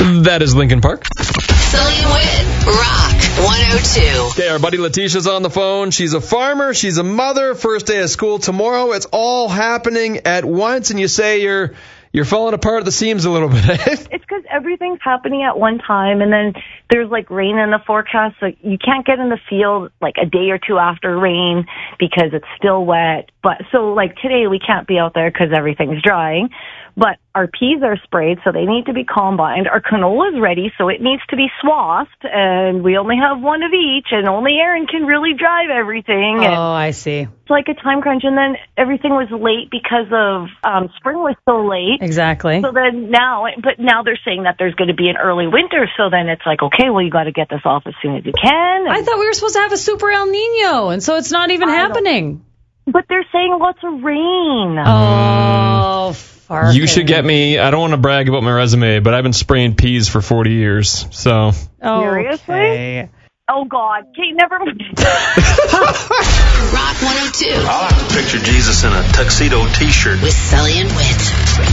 That is Lincoln Park. Sully and Wit, Rock 102. Okay, our buddy Letitia's on the phone. She's a farmer. She's a mother. First day of school tomorrow. It's all happening at once, and you say you're falling apart at the seams a little bit. It's because everything's happening at one time, and then there's like rain in the forecast, so you can't get in the field like a day or two after rain because it's still wet. But so like today we can't be out there because everything's drying. But our peas are sprayed, so they need to be combined. Our canola's ready, so it needs to be swathed, and we only have one of each, and only Aaron can really drive everything. Oh, And I see. it's like a time crunch, and then everything was late because of spring was so late. Exactly. So then now they're saying that there's going to be an early winter, so then it's like, okay, well, you got to get this off as soon as you can. I thought we were supposed to have a super El Nino, and so it's not even happening. But they're saying lots of rain. Oh, farkin'. You should get me, I don't want to brag about my resume, but I've been spraying peas for 40 years, so. Seriously? Okay. Oh, God. Okay, never mind. Rock 102 I like to picture Jesus in a tuxedo T-shirt. with Sully and Wit.